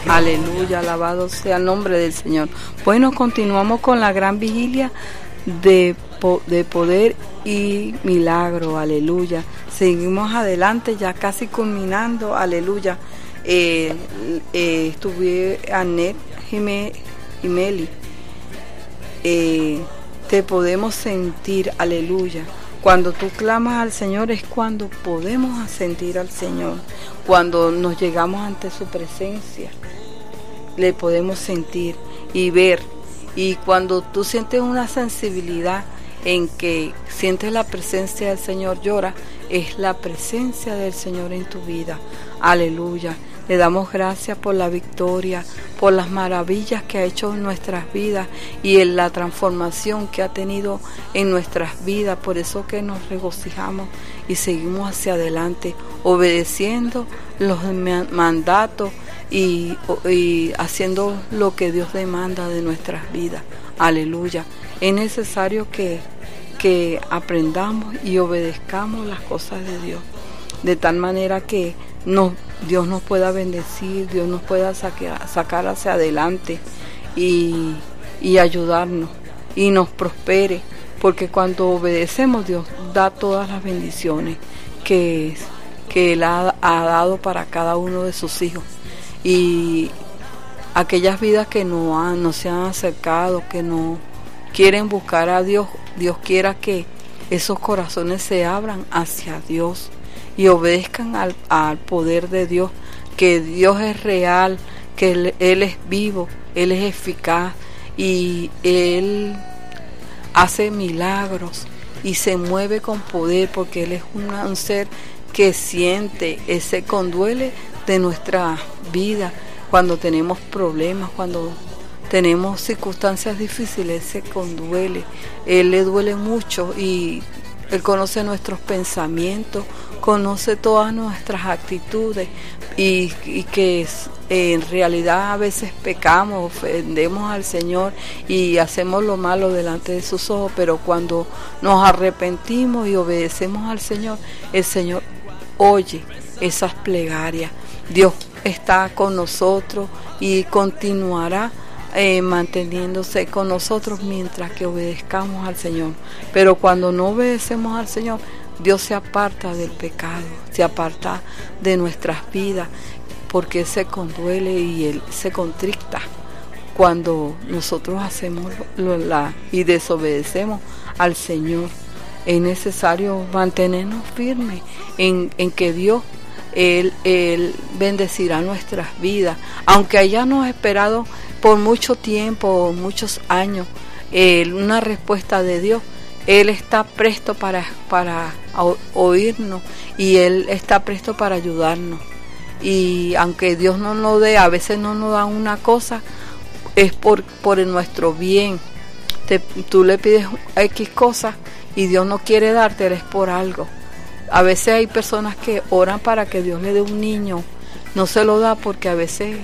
Aleluya, alabado sea el nombre del Señor. Bueno, continuamos con la gran vigilia de poder y milagro, aleluya. Seguimos adelante, ya casi culminando, aleluya. Estuve Anet Jimeli. Te podemos sentir, aleluya. Cuando tú clamas al Señor es cuando podemos sentir al Señor. Cuando nos llegamos ante su presencia, le podemos sentir y ver. Y cuando tú sientes una sensibilidad en que sientes la presencia del Señor, llora, es la presencia del Señor en tu vida. Aleluya. Le damos gracias por la victoria, por las maravillas que ha hecho en nuestras vidas y en la transformación que ha tenido en nuestras vidas. Por eso que nos regocijamos y seguimos hacia adelante, obedeciendo los mandatos y haciendo lo que Dios demanda de nuestras vidas. Aleluya. Es necesario que aprendamos y obedezcamos las cosas de Dios, de tal manera que Dios nos pueda bendecir, Dios nos pueda sacar hacia adelante y ayudarnos y nos prospere, porque cuando obedecemos Dios da todas las bendiciones que Él ha dado para cada uno de sus hijos. Y aquellas vidas que no se han acercado, que no quieren buscar a Dios, Dios quiera que esos corazones se abran hacia Dios y obedezcan al poder de Dios, que Dios es real, que Él es vivo, Él es eficaz y Él hace milagros y se mueve con poder, porque Él es un ser que siente, se conduele de nuestra vida cuando tenemos problemas, cuando tenemos circunstancias difíciles, se conduele. Él le duele mucho y Él conoce nuestros pensamientos, conoce todas nuestras actitudes y que en realidad a veces pecamos, ofendemos al Señor y hacemos lo malo delante de sus ojos, pero cuando nos arrepentimos y obedecemos al Señor, el Señor oye esas plegarias. Dios está con nosotros y continuará manteniéndose con nosotros mientras que obedezcamos al Señor. Pero cuando no obedecemos al Señor, Dios se aparta del pecado, se aparta de nuestras vidas, porque Él se conduele y Él se contrista cuando nosotros hacemos y desobedecemos al Señor. Es necesario mantenernos firmes en que Dios Él bendecirá nuestras vidas, aunque hayamos esperado por mucho tiempo, muchos años, una respuesta de Dios. Él está presto para oírnos y Él está presto para ayudarnos. Y aunque Dios no nos dé, a veces no nos da una cosa, es por nuestro bien. Tú le pides X cosas y Dios no quiere dártela, es por algo. A veces hay personas que oran para que Dios le dé un niño, no se lo da porque a veces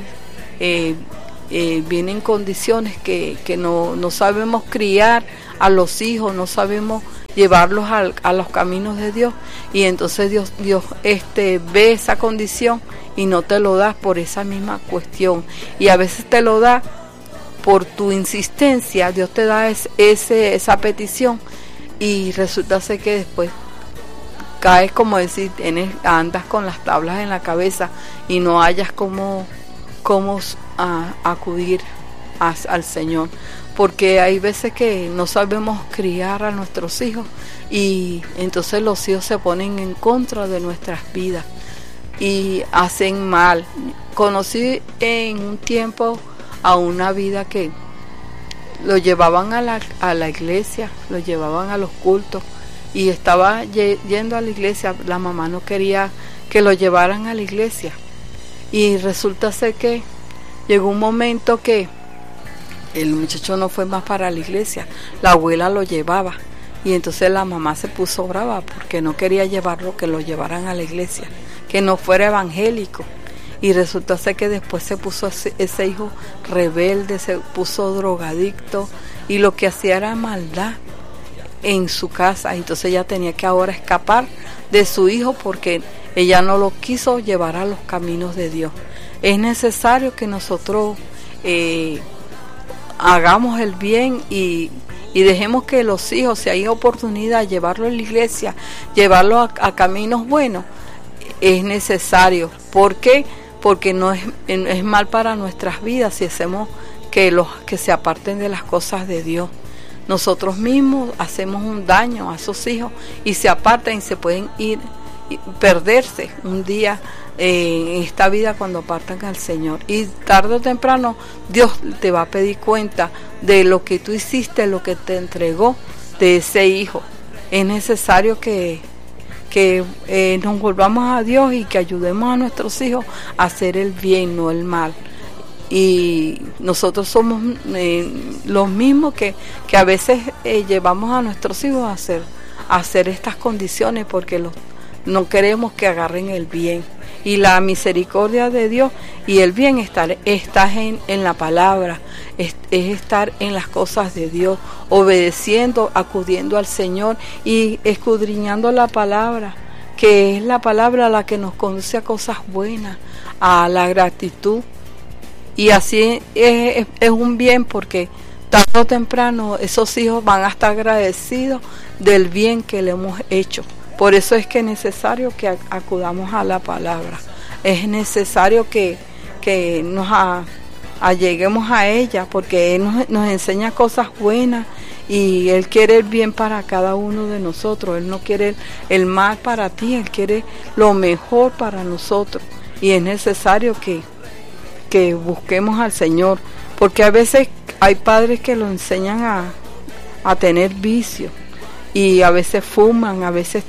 vienen condiciones que no sabemos criar a los hijos, no sabemos llevarlos a los caminos de Dios, y entonces Dios ve esa condición y no te lo da por esa misma cuestión, y a veces te lo da por tu insistencia. Dios te da esa petición y resulta ser que después caes, como decir, andas con las tablas en la cabeza y no hayas cómo acudir al Señor, porque hay veces que no sabemos criar a nuestros hijos y entonces los hijos se ponen en contra de nuestras vidas y hacen mal. Conocí en un tiempo a una vida que lo llevaban a la iglesia, lo llevaban a los cultos y estaba yendo a la iglesia. La mamá no quería que lo llevaran a la iglesia y resulta ser que llegó un momento que el muchacho no fue más para la iglesia, la abuela lo llevaba y entonces la mamá se puso brava porque no quería llevarlo, que lo llevaran a la iglesia, que no fuera evangélico. Y resulta ser que después se puso ese hijo rebelde, se puso drogadicto y lo que hacía era maldad en su casa. Entonces ella tenía que ahora escapar de su hijo porque ella no lo quiso llevar a los caminos de Dios. Es necesario que nosotros hagamos el bien y dejemos que los hijos, si hay oportunidad, llevarlo a la iglesia, llevarlo a caminos buenos. Es necesario. ¿Por qué? Porque no es mal para nuestras vidas si hacemos que se aparten de las cosas de Dios. Nosotros mismos hacemos un daño a esos hijos y se apartan y se pueden ir y perderse un día en esta vida cuando apartan al Señor. Y tarde o temprano Dios te va a pedir cuenta de lo que tú hiciste, lo que te entregó de ese hijo. Es necesario que nos volvamos a Dios y que ayudemos a nuestros hijos a hacer el bien, no el mal. Y nosotros somos los mismos que a veces llevamos a nuestros hijos a hacer estas condiciones porque no queremos que agarren el bien. Y la misericordia de Dios y el bien está en la palabra, es estar en las cosas de Dios, obedeciendo, acudiendo al Señor y escudriñando la palabra, que es la palabra la que nos conduce a cosas buenas, a la gratitud. Y así es un bien, porque tarde o temprano esos hijos van a estar agradecidos del bien que le hemos hecho. Por eso es que es necesario que acudamos a la palabra. Es necesario que nos alleguemos a ella, porque Él nos enseña cosas buenas y Él quiere el bien para cada uno de nosotros. Él no quiere el mal para ti, Él quiere lo mejor para nosotros. Y es necesario que busquemos al Señor, porque a veces hay padres que lo enseñan a tener vicios y a veces fuman, a veces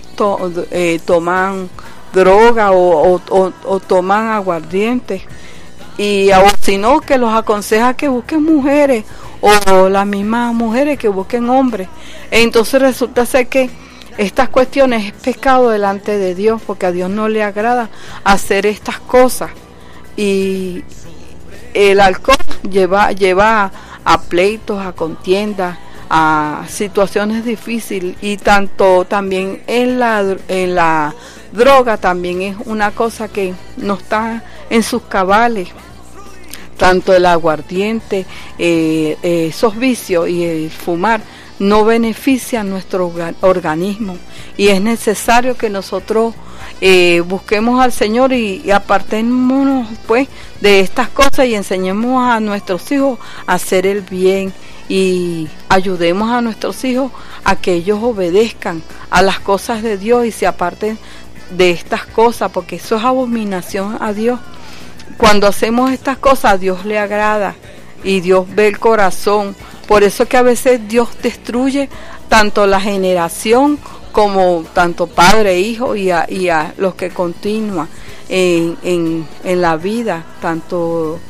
toman droga o toman aguardiente, o si no, que los aconseja que busquen mujeres o las mismas mujeres que busquen hombres. Entonces resulta ser que estas cuestiones es pecado delante de Dios, porque a Dios no le agrada hacer estas cosas. Y el alcohol lleva a pleitos, a contiendas, a situaciones difíciles, y tanto también en la droga también es una cosa que no está en sus cabales. Tanto el aguardiente, esos vicios y el fumar no benefician nuestro organismo, y es necesario que nosotros busquemos al Señor y apartémonos pues de estas cosas y enseñemos a nuestros hijos a hacer el bien, y ayudemos a nuestros hijos a que ellos obedezcan a las cosas de Dios y se aparten de estas cosas, porque eso es abominación a Dios. Cuando hacemos estas cosas, a Dios le agrada y Dios ve el corazón. Por eso es que a veces Dios destruye tanto la generación como tanto padre e hijo, y a los que continúan en la vida, tanto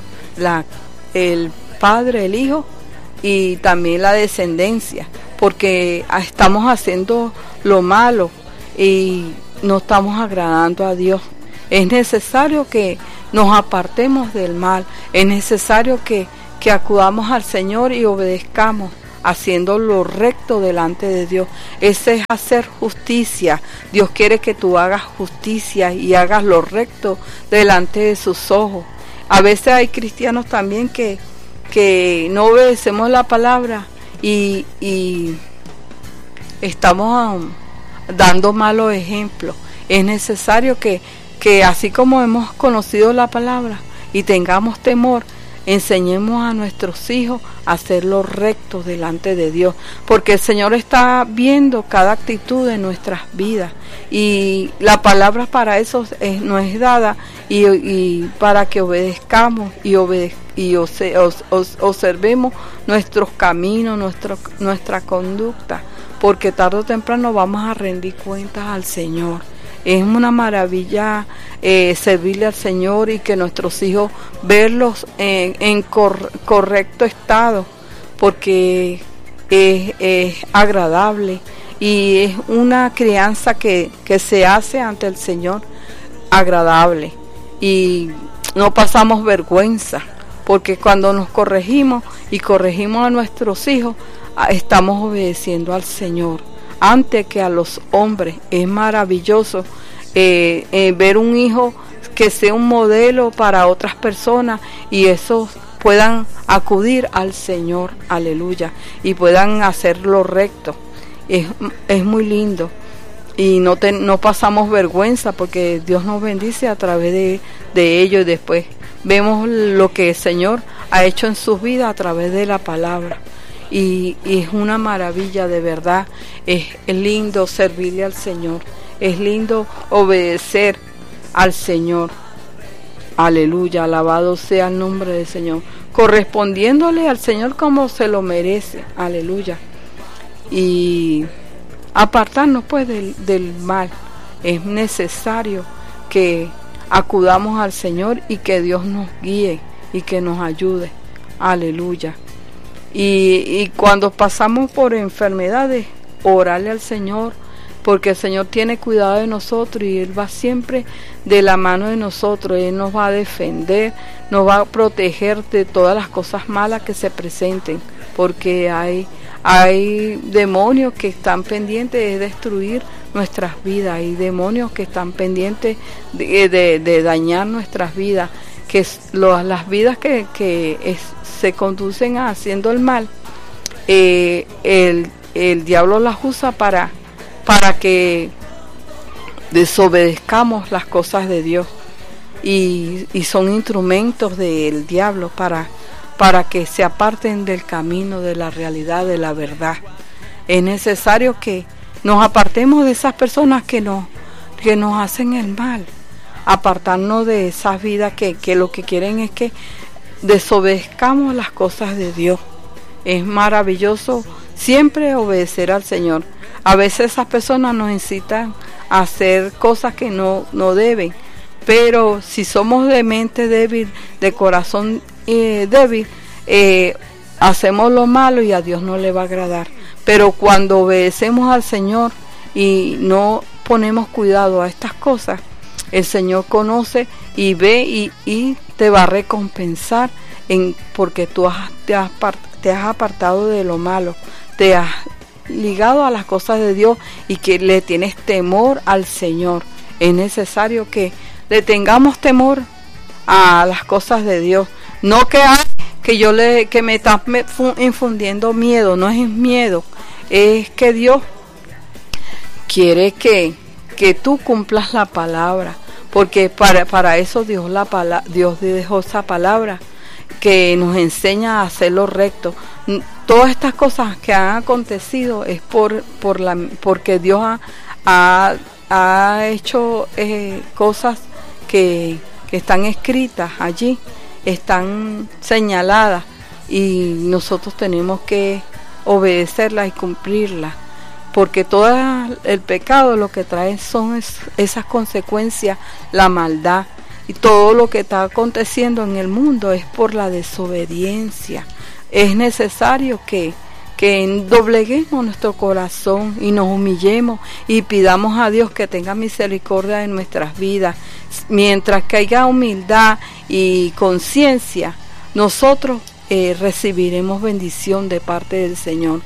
el padre, el hijo y también la descendencia, porque estamos haciendo lo malo y no estamos agradando a Dios. Es necesario que nos apartemos del mal, es necesario que acudamos al Señor y obedezcamos, haciendo lo recto delante de Dios. Ese es hacer justicia. Dios quiere que tú hagas justicia y hagas lo recto delante de sus ojos. A veces hay cristianos también que no obedecemos la palabra y estamos dando malos ejemplos. Es necesario que así como hemos conocido la palabra y tengamos temor, enseñemos a nuestros hijos a hacer lo recto delante de Dios, porque el Señor está viendo cada actitud de nuestras vidas, y la palabra para eso nos es dada, y para que obedezcamos y observemos nuestros caminos, nuestra conducta, porque tarde o temprano vamos a rendir cuentas al Señor. Es una maravilla servirle al Señor y que nuestros hijos verlos en correcto estado, porque es agradable y es una crianza que se hace ante el Señor agradable, y no pasamos vergüenza, porque cuando nos corregimos y corregimos a nuestros hijos, estamos obedeciendo al Señor antes que a los hombres. Es maravilloso ver un hijo que sea un modelo para otras personas y esos puedan acudir al Señor, aleluya, y puedan hacer lo recto. Es muy lindo y no pasamos vergüenza porque Dios nos bendice a través de ello, y después vemos lo que el Señor ha hecho en sus vidas a través de la palabra. Y es una maravilla, de verdad. Es lindo servirle al Señor, es lindo obedecer al Señor, aleluya, alabado sea el nombre del Señor, correspondiéndole al Señor como se lo merece, aleluya, y apartarnos pues del mal. Es necesario que acudamos al Señor y que Dios nos guíe y que nos ayude, aleluya. Y cuando pasamos por enfermedades, orarle al Señor, porque el Señor tiene cuidado de nosotros y Él va siempre de la mano de nosotros. Él nos va a defender, nos va a proteger de todas las cosas malas que se presenten, porque hay demonios que están pendientes de destruir nuestras vidas, hay demonios que están pendientes de dañar nuestras vidas, que las vidas que se conducen a haciendo el mal, el diablo las usa para que desobedezcamos las cosas de Dios, y son instrumentos del diablo para que se aparten del camino, de la realidad, de la verdad. Es necesario que nos apartemos de esas personas que nos hacen el mal, apartarnos de esas vidas que lo que quieren es que desobedezcamos las cosas de Dios. Es maravilloso siempre obedecer al Señor. A veces esas personas nos incitan a hacer cosas que no deben, pero si somos de mente débil, de corazón débil, hacemos lo malo y a Dios no le va a agradar. Pero cuando obedecemos al Señor y no ponemos cuidado a estas cosas, el Señor conoce y ve y te va a recompensar porque tú te has apartado de lo malo, te has ligado a las cosas de Dios y que le tienes temor al Señor. Es necesario que le tengamos temor a las cosas de Dios, no que me estás infundiendo miedo. No es miedo, es que Dios quiere que tú cumplas la palabra, porque para eso Dios dejó esa palabra que nos enseña a hacer lo recto. Todas estas cosas que han acontecido es porque Dios ha hecho cosas que están escritas allí, están señaladas, y nosotros tenemos que obedecerlas y cumplirlas, porque todo el pecado lo que trae son esas consecuencias, la maldad, y todo lo que está aconteciendo en el mundo es por la desobediencia. Es necesario que dobleguemos nuestro corazón y nos humillemos y pidamos a Dios que tenga misericordia de nuestras vidas. Mientras que haya humildad y conciencia, nosotros recibiremos bendición de parte del Señor.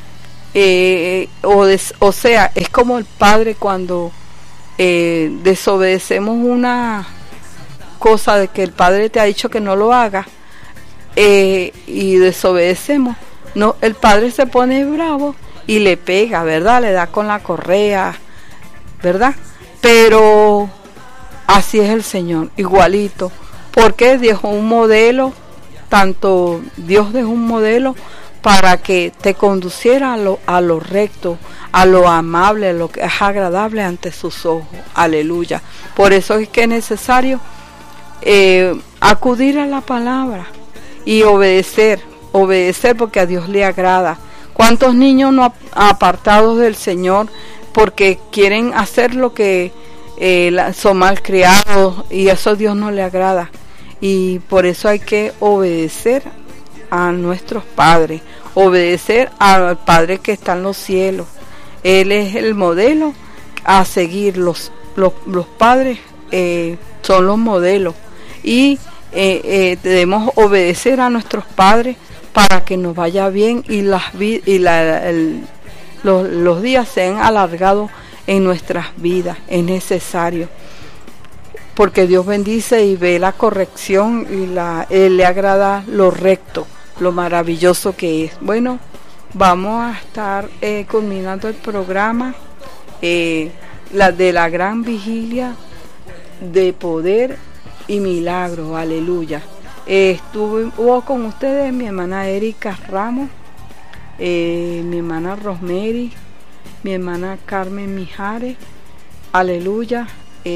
O sea, es como el Padre cuando desobedecemos una cosa de que el Padre te ha dicho que no lo hagas, y desobedecemos. No, el Padre se pone bravo y le pega, ¿verdad? Le da con la correa, ¿verdad? Pero así es el Señor, igualito, porque dejó un modelo, tanto Dios dejó un modelo para que te conduciera a lo recto, a lo amable, a lo que es agradable ante sus ojos, aleluya. Por eso es que es necesario acudir a la palabra y obedecer porque a Dios le agrada. ¿Cuántos niños no apartados del Señor porque quieren hacer lo que son malcriados, y eso a Dios no le agrada? Y por eso hay que obedecer a nuestros padres, obedecer al Padre que está en los cielos. Él es el modelo a seguir. Los padres son los modelos, y debemos obedecer a nuestros padres para que nos vaya bien y los días sean alargados en nuestras vidas. Es necesario. porque Dios bendice y ve la corrección y Él le agrada lo recto, lo maravilloso que es. Bueno, vamos a estar culminando el programa de la gran vigilia de poder y milagro, aleluya. Estuvo con ustedes mi hermana Erika Ramos, mi hermana Rosemary, mi hermana Carmen Mijares, aleluya.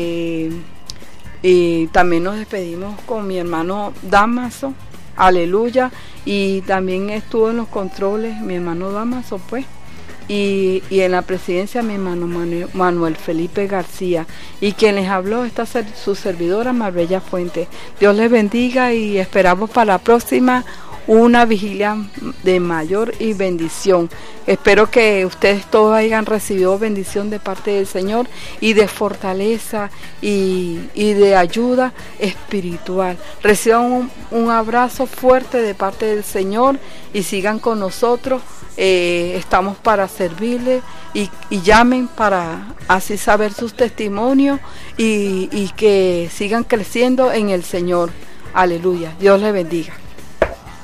Y también nos despedimos con mi hermano Damaso, aleluya. Y también estuvo en los controles mi hermano Damaso, pues. Y en la presidencia mi hermano Manuel Felipe García, y quien les habló está su servidora Marbella Fuentes. Dios les bendiga y esperamos para la próxima una vigilia de mayor y bendición. Espero que ustedes todos hayan recibido bendición de parte del Señor y de fortaleza y de ayuda espiritual. Reciban un abrazo fuerte de parte del Señor y sigan con nosotros. Estamos para servirle y llamen para así saber sus testimonios y que sigan creciendo en el Señor. Aleluya. Dios les bendiga.